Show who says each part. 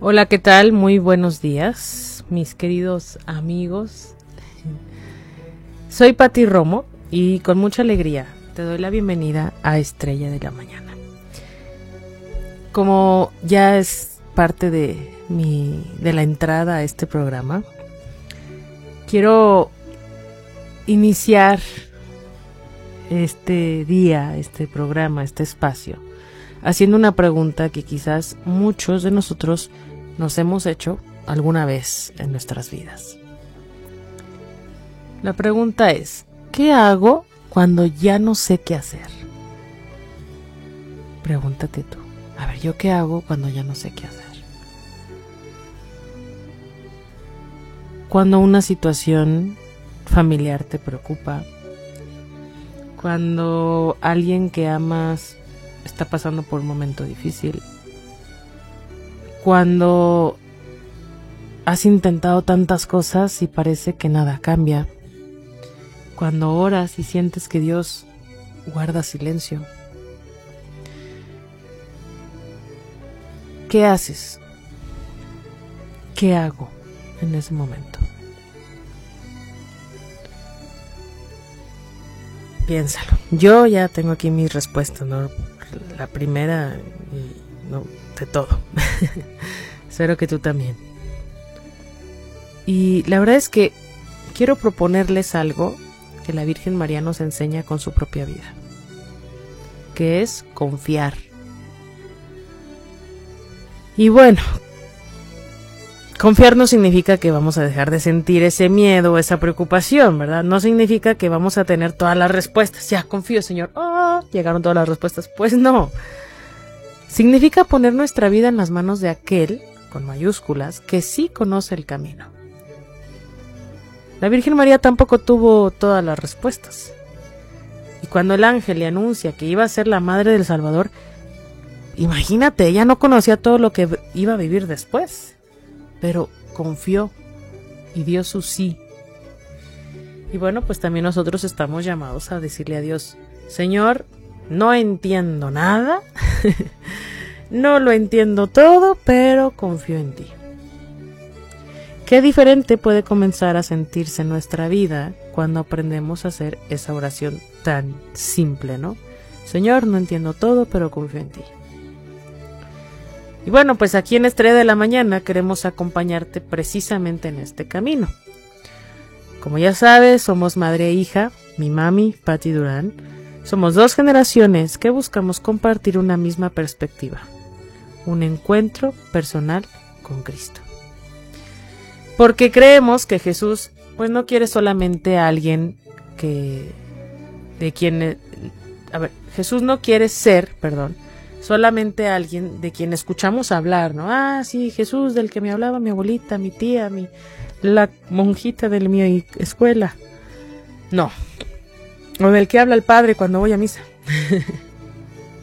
Speaker 1: Hola, ¿qué tal? Muy buenos días, mis queridos amigos. Soy Pati Romo y con mucha alegría te doy la bienvenida a Estrella de la Mañana. Como ya es parte de la entrada a este programa, quiero iniciar este día, este programa, este espacio, haciendo una pregunta que quizás muchos de nosotros nos hemos hecho alguna vez en nuestras vidas. La pregunta es, ¿qué hago cuando ya no sé qué hacer? Pregúntate tú. A ver, ¿yo qué hago cuando ya no sé qué hacer? Cuando una situación familiar te preocupa, cuando alguien que amas está pasando por un momento difícil, cuando has intentado tantas cosas y parece que nada cambia, cuando oras y sientes que Dios guarda silencio. ¿Qué haces? ¿Qué hago en ese momento? Piénsalo. Yo ya tengo aquí mis respuestas, ¿no? La primera y no, de todo. Espero que tú también. Y la verdad es que quiero proponerles algo que la Virgen María nos enseña con su propia vida, que es confiar. Y bueno, confiar no significa que vamos a dejar de sentir ese miedo, esa preocupación, ¿verdad? No significa que vamos a tener todas las respuestas. Ya, confío, Señor. ¡Oh! Llegaron todas las respuestas. Pues no. Significa poner nuestra vida en las manos de aquel, con mayúsculas, que sí conoce el camino. La Virgen María tampoco tuvo todas las respuestas. Y cuando el ángel le anuncia que iba a ser la madre del Salvador, imagínate, ella no conocía todo lo que iba a vivir después, pero confió y dio su sí. Y bueno, pues también nosotros estamos llamados a decirle a Dios, Señor, no entiendo nada, no lo entiendo todo, pero confío en ti. Qué diferente puede comenzar a sentirse nuestra vida cuando aprendemos a hacer esa oración tan simple, ¿no? Señor, no entiendo todo, pero confío en ti. Y bueno, pues aquí en Estrella de la Mañana queremos acompañarte precisamente en este camino. Como ya sabes, somos madre e hija, mi mami, Pati Durán. Somos dos generaciones que buscamos compartir una misma perspectiva, un encuentro personal con Cristo. Porque creemos que Jesús, pues no quiere solamente a alguien Jesús no quiere ser, solamente a alguien de quien escuchamos hablar, ¿no? Ah, sí, Jesús, del que me hablaba mi abuelita, mi tía, la monjita de mi escuela. No. O del que habla el padre cuando voy a misa.